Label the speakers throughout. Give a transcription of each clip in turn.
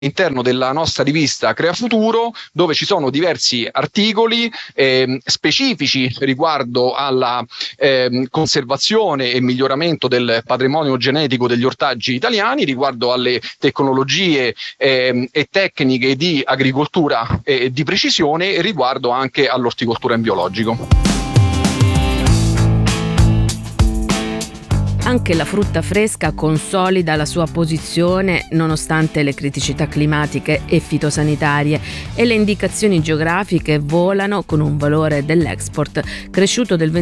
Speaker 1: all'interno della nostra rivista Crea Futuro, dove ci sono diversi articoli specifici riguardo alla conservazione e miglioramento del patrimonio genetico degli ortaggi italiani, riguardo alle tecnologie e tecniche di agricoltura di precisione e riguardo anche all'orticoltura in biologico.
Speaker 2: Anche la frutta fresca consolida la sua posizione nonostante le criticità climatiche e fitosanitarie, e le indicazioni geografiche volano con un valore dell'export cresciuto del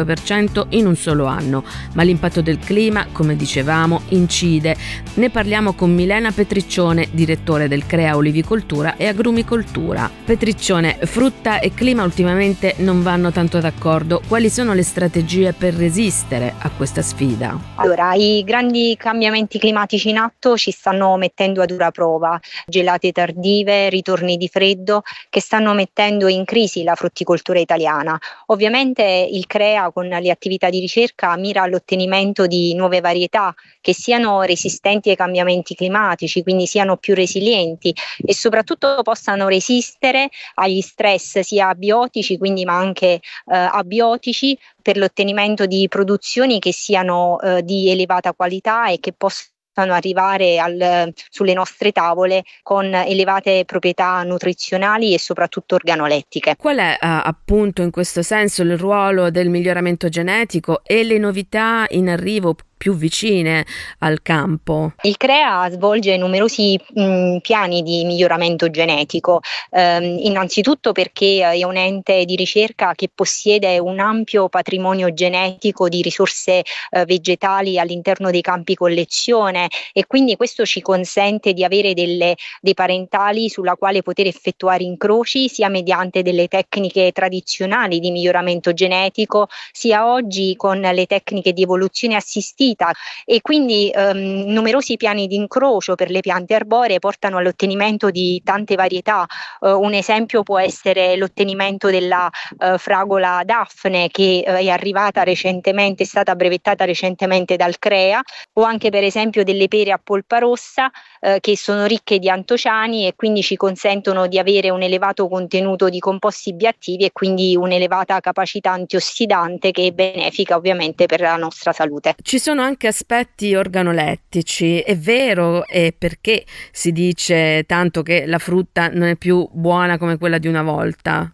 Speaker 2: 25% in un solo anno. Ma l'impatto del clima, come dicevamo, incide. Ne parliamo con Milena Petriccione, direttore del CREA Olivicoltura e Agrumicoltura. Petriccione, frutta e clima ultimamente non vanno tanto d'accordo. Quali sono le strategie per resistere a questa sfida?
Speaker 3: Allora, i grandi cambiamenti climatici in atto ci stanno mettendo a dura prova, gelate tardive, ritorni di freddo che stanno mettendo in crisi la frutticoltura italiana. Ovviamente il CREA con le attività di ricerca mira all'ottenimento di nuove varietà che siano resistenti ai cambiamenti climatici, quindi siano più resilienti e soprattutto possano resistere agli stress sia abiotici, quindi ma anche abiotici, per l'ottenimento di produzioni che siano di elevata qualità e che possano arrivare sulle nostre tavole con elevate proprietà nutrizionali e soprattutto organolettiche.
Speaker 2: Qual è appunto in questo senso il ruolo del miglioramento genetico e le novità in arrivo più vicine al campo?
Speaker 3: Il CREA svolge numerosi piani di miglioramento genetico, innanzitutto perché è un ente di ricerca che possiede un ampio patrimonio genetico di risorse vegetali all'interno dei campi collezione, e quindi questo ci consente di avere dei parentali sulla quale poter effettuare incroci sia mediante delle tecniche tradizionali di miglioramento genetico, sia oggi con le tecniche di evoluzione assistita, e quindi numerosi piani di incrocio per le piante arboree portano all'ottenimento di tante varietà. Un esempio può essere l'ottenimento della fragola Daphne, che è arrivata recentemente, è stata brevettata recentemente dal CREA, o anche per esempio delle pere a polpa rossa che sono ricche di antociani e quindi ci consentono di avere un elevato contenuto di composti bioattivi e quindi un'elevata capacità antiossidante che è benefica ovviamente per la nostra salute.
Speaker 2: Ci sono anche aspetti organolettici, è vero, e perché si dice tanto che la frutta non è più buona come quella di una volta?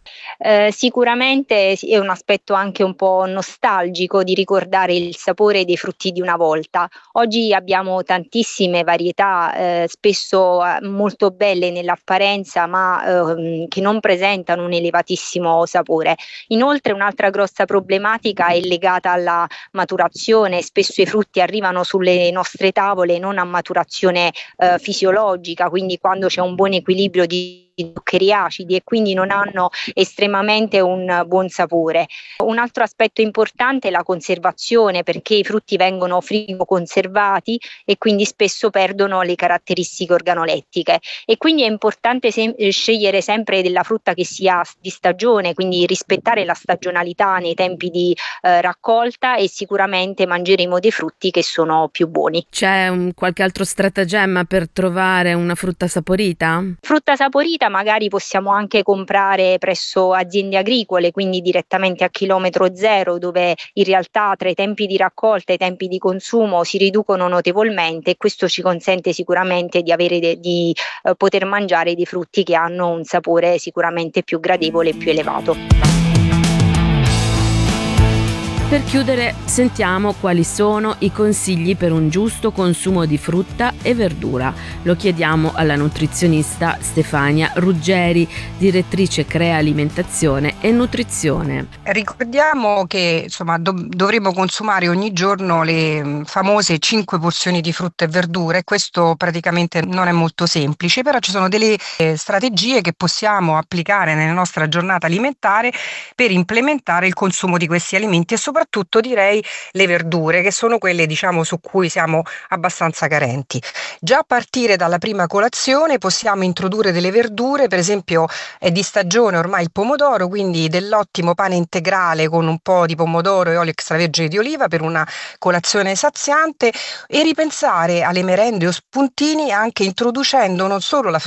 Speaker 3: Sicuramente è un aspetto anche un po' nostalgico di ricordare il sapore dei frutti di una volta. Oggi abbiamo tantissime varietà, spesso molto belle nell'apparenza, ma che non presentano un elevatissimo sapore. Inoltre un'altra grossa problematica è legata alla maturazione. Spesso i frutti arrivano sulle nostre tavole non a maturazione fisiologica, quindi quando c'è un buon equilibrio di zuccheri acidi, e quindi non hanno estremamente un buon sapore. Un altro aspetto importante è la conservazione, perché i frutti vengono frigoconservati e quindi spesso perdono le caratteristiche organolettiche, e quindi è importante scegliere sempre della frutta che sia di stagione, quindi rispettare la stagionalità nei tempi di raccolta, e sicuramente mangeremo dei frutti che sono più buoni.
Speaker 2: C'è qualche altro stratagemma per trovare una frutta saporita?
Speaker 3: Frutta saporita magari possiamo anche comprare presso aziende agricole, quindi direttamente a chilometro zero, dove in realtà tra i tempi di raccolta e i tempi di consumo si riducono notevolmente, e questo ci consente sicuramente di avere di poter mangiare dei frutti che hanno un sapore sicuramente più gradevole e più elevato.
Speaker 2: Per chiudere, sentiamo quali sono i consigli per un giusto consumo di frutta e verdura. Lo chiediamo alla nutrizionista Stefania Ruggeri, direttrice CREA Alimentazione e Nutrizione.
Speaker 4: Ricordiamo che dovremo consumare ogni giorno le famose 5 porzioni di frutta e verdura, e questo praticamente non è molto semplice, però ci sono delle strategie che possiamo applicare nella nostra giornata alimentare per implementare il consumo di questi alimenti e soprattutto soprattutto direi le verdure, che sono quelle diciamo su cui siamo abbastanza carenti. Già a partire dalla prima colazione possiamo introdurre delle verdure, per esempio è di stagione ormai il pomodoro, quindi dell'ottimo pane integrale con un po' di pomodoro e olio extravergine di oliva per una colazione saziante, e ripensare alle merende o spuntini anche introducendo non solo la